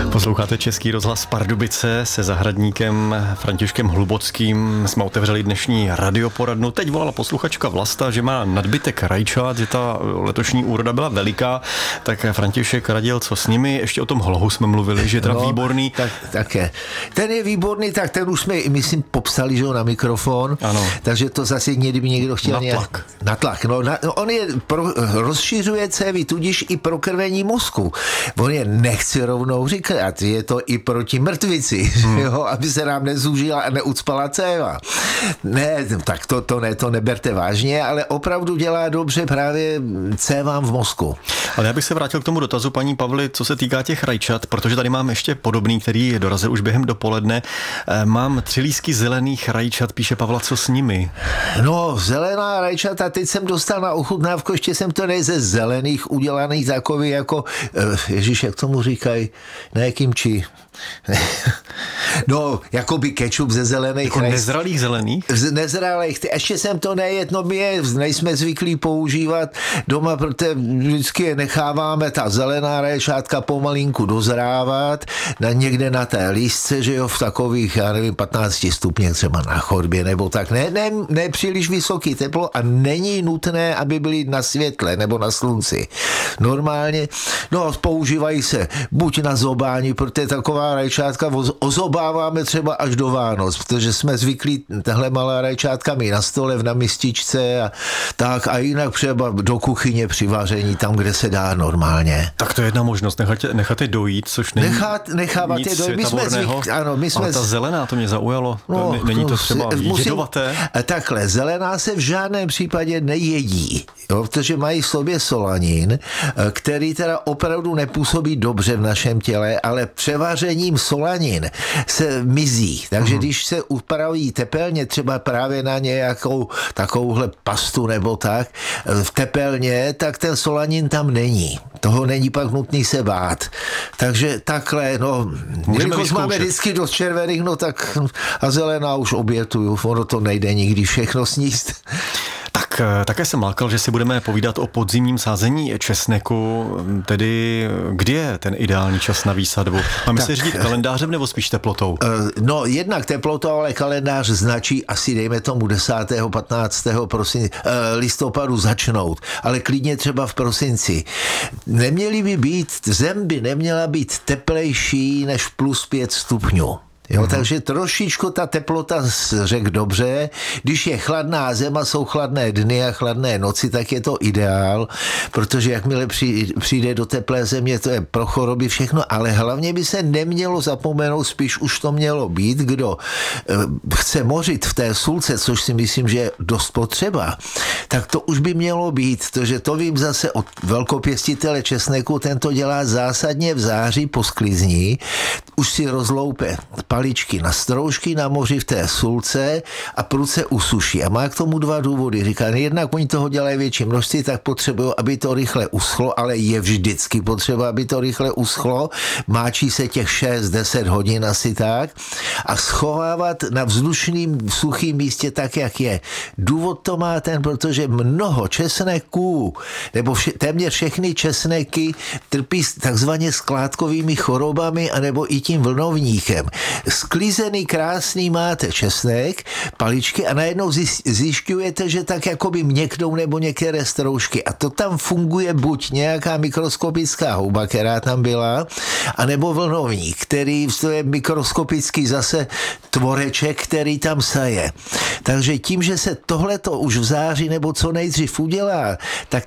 Posloucháte Český rozhlas Pardubice se zahradníkem Františkem Hlubockým. Jsme otevřeli dnešní radioporadnu. Teď volala posluchačka Vlasta, že má nadbytek rajčat, že ta letošní úroda byla veliká. Tak František radil, co s nimi. Ještě o tom hlohu jsme mluvili, že je teda výborný. Tak je. Ten je výborný, tak ten už jsme, myslím, popsali, že ho na mikrofon. Ano. Takže to zase někdy by někdo chtěl na tlak. No, on je rozšiřuje cévy, tudíž i pro krvení mozku. On je nechci rovnou říkat, je to i proti mrtvici, jo, aby se nám nezúžila a neucpala céva. Ne, tak to neberte vážně, ale opravdu dělá dobře právě cévám v mozku. Ale já bych se vrátil k tomu dotazu paní Pavly, co se týká těch rajčat, protože tady mám ještě podobný, který dorazil už během dopoledne. Mám 3 lístky zelených rajčat, píše Pavla, co s nimi? No, zelená rajčata, teď jsem dostal na ochutnávku, ještě jsem to ze zelených udělaných takový jako, ježiš, jak tomu říkají, ne kimči. No, jakoby kečup ze zelených. Jako nezralých zelených? Nezralých. Ještě jsem to nejet, no my je nejsme zvyklí používat doma, protože vždycky je necháváme ta zelená rajčátka pomalinku dozrávat někde na té lístce, že jo, v takových, já nevím, 15 stupních třeba na chodbě nebo tak. Ne příliš vysoký teplo a není nutné, aby byly na světle nebo na slunci. Normálně, no, používají se buď na zobání, protože taková rajčátka ozobáváme třeba až do Vánoc, protože jsme zvyklí tahle malá rajčátka mít na stole, na mističce a tak a jinak třeba do kuchyně při vaření, tam, kde se dá normálně. Tak to je jedna možnost, nechat je dojít, což není nechávat je dojít. Ale ta zelená, to mě zaujalo. No, není to třeba jedovaté? Takhle, zelená se v žádném případě nejedí, jo, protože mají v sobě solanin, který teda opravdu nepůsobí dobře v našem těle, ale převařením solanin se mizí. Takže když se upraví tepelně, třeba právě na nějakou takovouhle pastu nebo tak, v tepelně, tak ten solanin tam není. Toho není pak nutný se bát. Takže takhle, no, jelikož máme vždycky dost červených, no tak a zelená už obětuju, ono to nejde nikdy všechno sníst. Tak také jsem lákal, že si budeme povídat o podzimním sázení česneku, tedy kdy je ten ideální čas na výsadbu? Máme se řídit kalendářem nebo spíš teplotou? No jednak teplotou, ale kalendář značí asi dejme tomu 10. 15. listopadu začnout, ale klidně třeba v prosinci. Zem by neměla být teplejší než plus 5 stupňů. Jo, takže trošičku ta teplota řekl dobře. Když je chladná zem a jsou chladné dny a chladné noci, tak je to ideál, protože jakmile přijde do teplé země, to je pro choroby všechno, ale hlavně by se nemělo zapomenout, spíš už to mělo být, kdo chce mořit v té sůlce, což si myslím, že je dost potřeba, tak to už by mělo být, protože to vím zase od velkopěstitele česneku, ten to dělá zásadně v září po sklizní, už si rozloupe paličky na stroužky na moři v té sůlce a pruce usuší. A má k tomu 2 důvody. Říká, jednak oni toho dělají větší množství, tak potřebují, aby to rychle uschlo, ale je vždycky potřeba, aby to rychle uschlo. Máčí se těch 6-10 hodin asi tak a schovávat na vzdušným suchým místě tak, jak je. Důvod to má ten, protože mnoho česneků, nebo téměř všechny česneky trpí takzvaně skládkovými chorobami anebo i tím vlnovníkem. Sklizený, krásný máte česnek, paličky a najednou zjišťujete, že tak jakoby měknou nebo některé stroužky a to tam funguje buď nějaká mikroskopická houba, která tam byla, anebo vlnovník, který je mikroskopický zase tvoreček, který tam saje. Takže tím, že se tohleto už v září nebo co nejdřív udělá, tak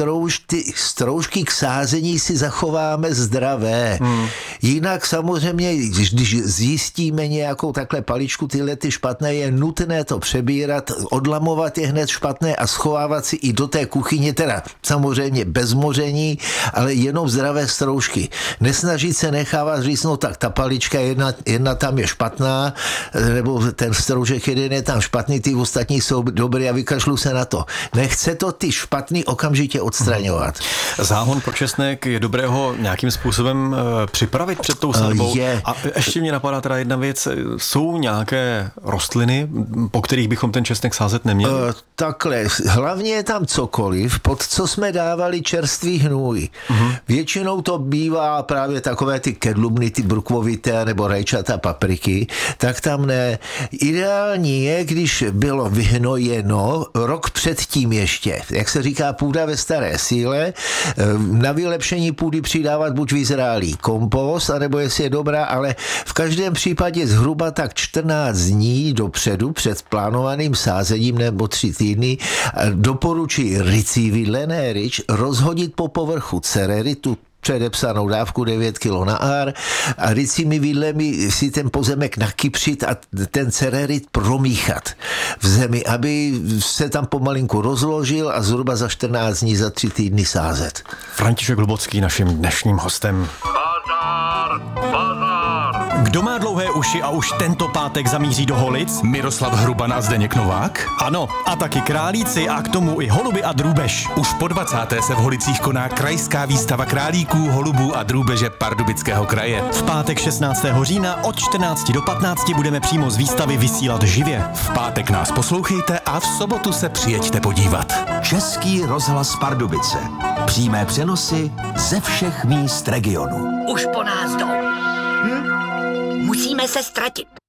ty stroužky k sázení si zachováme zdravé. Jinak samozřejmě, když zjistíme nějakou takhle paličku, tyhle ty špatné, je nutné to přebírat, odlamovat je hned špatné a schovávat si i do té kuchyně, teda samozřejmě bez moření, ale jenom zdravé stroužky. Nesnažit se nechávat říct, no tak ta palička jedna tam je špatná, nebo ten stroužek jeden je tam špatný, ty ostatní jsou dobrý a vykašlu se na to. Nechce to ty špatný okamžitě odstraňovat. Záhon pro česnek je dobré ho nějakým způsobem připravit. připravit před tou svatbou. Je. A ještě mě napadá teda jedna věc. Jsou nějaké rostliny, po kterých bychom ten česnek sázet neměli? Takhle, hlavně je tam cokoliv, pod co jsme dávali čerstvý hnůj. Většinou to bývá právě takové ty kedlubny, ty brukvovité nebo rajčata, papriky, tak tam ne. Ideální je, když bylo vyhnojeno rok předtím ještě, jak se říká, půda ve staré síle, na vylepšení půdy přidávat buď vyzrálý kompost, anebo jestli je dobrá, ale v každém případě zhruba tak 14 dní dopředu před plánovaným sázením nebo 3 týdny doporučuji rycí vidle, ne ryč, rozhodit po povrchu cerery, tu předepsanou dávku 9 kg na ár a rycími vidlemi si ten pozemek nakypřit a ten cererit promíchat v zemi, aby se tam pomalinku rozložil a zhruba za 14 dní, za 3 týdny sázet. František Hlubocký naším dnešním hostem. Kdo má dlouhé uši a už tento pátek zamíří do Holic? Miroslav Hruban a Zdeněk Novák? Ano, a taky králíci a k tomu i holuby a drůbež. Už po 20. se v Holicích koná krajská výstava králíků, holubů a drůbeže Pardubického kraje. V pátek 16. října od 14 do 15 budeme přímo z výstavy vysílat živě. V pátek nás poslouchejte a v sobotu se přijeďte podívat. Český rozhlas Pardubice. Přímé přenosy ze všech míst regionu. Už po nás jdou. Musíme se ztratit.